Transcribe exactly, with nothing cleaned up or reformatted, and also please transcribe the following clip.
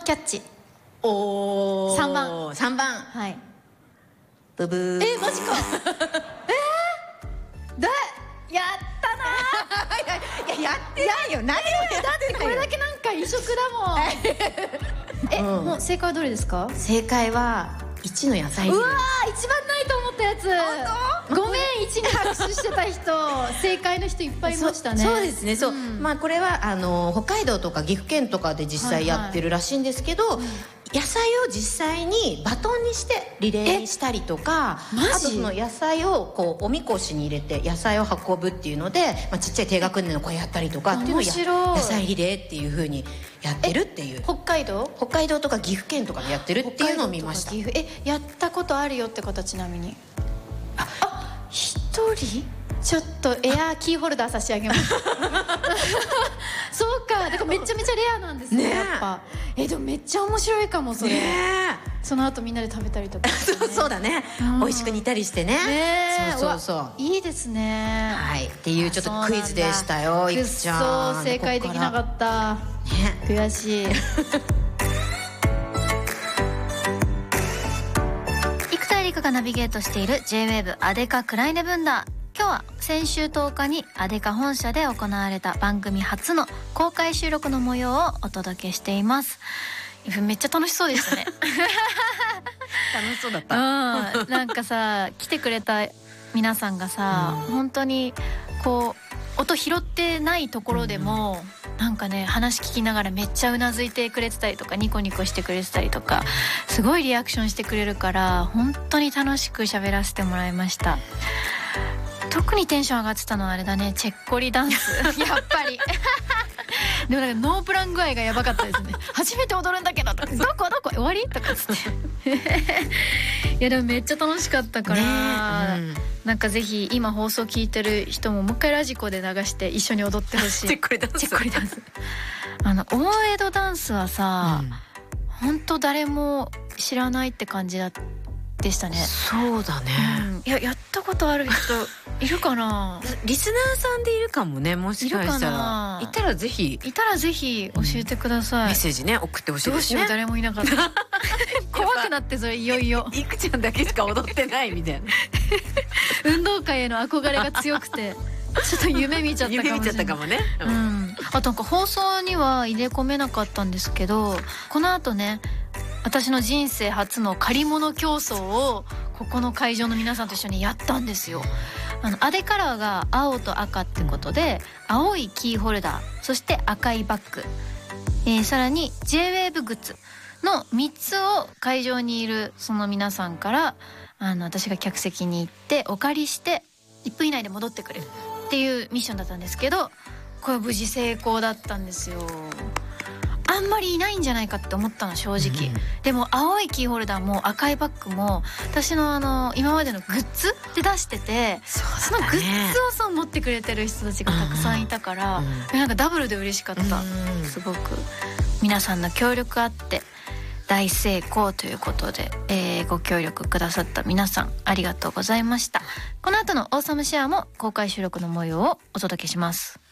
キャッチ。 おー、 さんばん。 さんばん。 はい。 ブブー。 えー、マジか。えー、だやったないやいや、やってないよ。何をやってないよ。 だってこれだけなんか異色だもん。え、 うん、 もう正解はどれですか？ 正解はいちの野菜。 うわー、一番ないと思ったやつ。ごめん、いちに拍手してた人正解の人いっぱいいましたね。 そ, そうですね、そう、 うん、 まあこれはあの北海道とか岐阜県とかで実際やってるらしいんですけど、はいはい、うん、野菜を実際にバトンにしてリレーにしたりとか、あとその野菜をこうおみこしに入れて野菜を運ぶっていうので、まあ、ちっちゃい低学年の子やったりとかっていうのを野菜リレーっていう風にやってるっていう。 北海道北海道とか岐阜県とかでやってるっていうのを見ました。 え、やったことあるよって方、ちなみに。ああ、一人ちょっとエアーキーホルダー差し上げますそうか、だからめちゃめちゃレアなんですね、やっぱ。え、でもめっちゃ面白いかもそれ、ね、その後みんなで食べたりとか、ね、 そうそうだね、うん、美味しく煮たりしてね。ね、そうそうそう、 いいですね。 はい、っていうちょっとクイズでしたよ。いくちゃん、 そう正解できなかった、ね、悔しい生田絵梨花がナビゲートしている ジェイウェーブ アデカクライネブンダー。今日は先週とおかにアデカ本社で行われた番組初の公開収録の模様をお届けしています。めっちゃ楽しそうでしたね楽しそうだった、 うん、なんかさ、来てくれた皆さんがさ、うん、本当にこう音拾ってないところでも、うん、なんかね、話聞きながらめっちゃうなずいてくれてたりとか、ニコニコしてくれてたりとか、すごいリアクションしてくれるから本当に楽しく喋らせてもらいました。特にテンション上がってたのはあれだね、チェッコリダンスやっぱりでもなんかノープラン具合がやばかったですね初めて踊るんだけどとか、どこどこ終わりとかつっていやでもめっちゃ楽しかったから、ね、うん、なんかぜひ今放送聞いてる人ももう一回ラジコで流して一緒に踊ってほしい。 チェッコリダンス、 チェッコリダンスあの大江戸ダンスはさ、うん、ほんと誰も知らないって感じだでしたね。 そうだね、 うん、いや、やったことある人いるかなリスナーさんでいるかもね、もしかしたら。いたらぜひいたらぜひ教えてください、うん、 メッセージね送ってほしいですね。 どうしよう、誰もいなかった怖くなって、それいよいよいくちゃんだけしか踊ってないみたいな運動会への憧れが強くてちょっと夢見ちゃったかもしれない。 夢見ちゃったかもね、 うん、あとなんか放送には入れ込めなかったんですけど、この後ね、私の人生初の借り物競争をここの会場の皆さんと一緒にやったんですよ。あのアデカラーが青と赤ってことで、青いキーホルダー、そして赤いバッグ、えー、さらに ジェイウェーブ グッズのみっつを会場にいるその皆さんからあの私が客席に行ってお借りしていっぷん以内で戻ってくれるっていうミッションだったんですけど、これ無事成功だったんですよ。あんまりいないんじゃないかって思ったの、正直、うん、でも青いキーホルダーも赤いバッグも私のあの今までのグッズで出してて、 そ,、ね、そのグッズをそう持ってくれてる人たちがたくさんいたから、うん、なんかダブルで嬉しかった、うん、すごく皆さんの協力あって大成功ということで、えー、ご協力くださった皆さんありがとうございました。この後のオーサムシェアも公開収録の模様をお届けします。